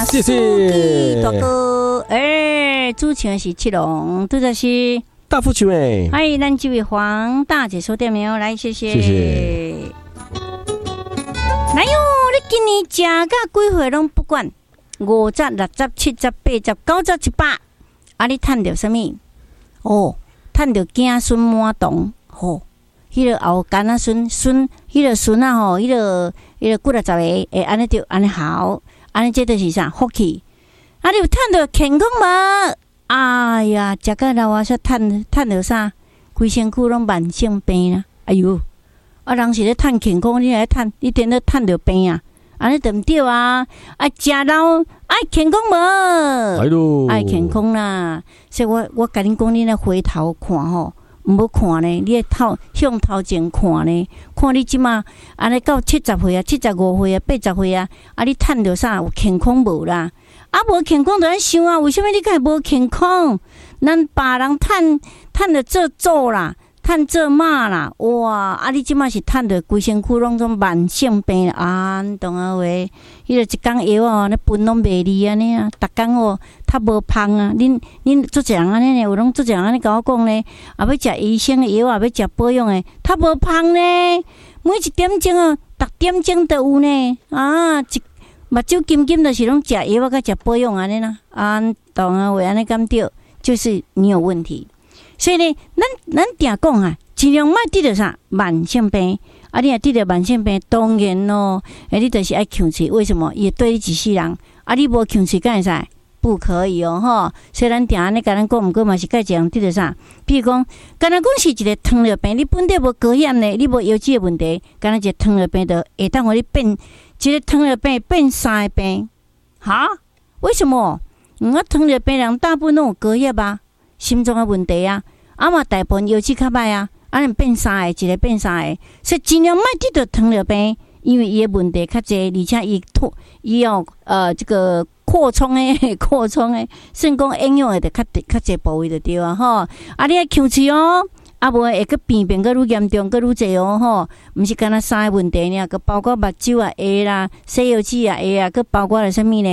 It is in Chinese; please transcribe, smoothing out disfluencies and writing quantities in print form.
谢谢大哥。主持人是七龙，拄则是大富群诶。 嗨，咱这位黄大姐收点没有？来，谢谢。 谢谢。 来哟，你今年食甲几岁拢不管，50、60、70、80、90、100，啊，你趁着什么？哦，趁着子孙满堂，吼，迄个后干仔孙，迄个孙啊吼，迄个几啊十个，会安尼就安尼好，安尼这就是啥福气。啊，你有趁着健康无？哎呀，食甲老啊，说趁着啥？规身躯拢慢性病啦！哎哟，啊，人是咧趁健康，你来趁，你点咧趁着病啊？安尼对毋对啊？啊，食老爱健康无？ 哎喽， 爱健康啦！所以我甲恁讲，你来回头看吼，毋好看呢，你来向头前看呢，看你即马安尼到70岁啊、75岁啊、80岁啊，啊，你趁着啥？有健康无啦？啊，无健康就咱想啊，为什么你敢无健康？咱别人趁着做啦，趁做马啦，哇！啊，你即马是趁着规身躯拢种慢性病啊，懂啊喂？迄个一工药哦，那分拢袂离安尼啊，逐工哦，较无芳啊。恁做一人安尼呢，有拢做一人安尼甲我讲呢，啊，要食医生的药啊，要食保养的，较无芳呢。每一点钟哦，逐点钟都有呢，啊，目睭金金就是拢食药啊，甲食保养安尼啦，啊，懂啊喂？安尼敢对，就是你有问题。所以呢，咱定讲啊，尽量莫得着啥慢性病。啊，你若得着慢性病，当然咯，你就是爱控制。为什么？伊会对你一世人。啊，你无控制，敢会使？不可以哦，吼。所以咱定安尼甲咱讲，毋过嘛是介一样得着啥？比如讲，敢若讲是一个糖尿病，你本地无高血呢，你无腰子的问题，敢若一个糖尿病就会当互你变。一个糖尿病变3个病，哈？为什么？糖尿病人大部分都有高血啊，心脏的问题啊，啊嘛大部分腰子较歹啊，啊能变3个，一个变3个，所以尽量莫得着糖尿病，因为伊的问题较济，而且伊要这个扩充的，肾讲应用的较济部位就对啊吼，啊你要控制哦。啊，无会个病变个愈严重，个愈济哦吼，毋是干那3个问题呢，个包括目睭啊、下啦、洗腰子啊、下啊，个包括了啥物呢？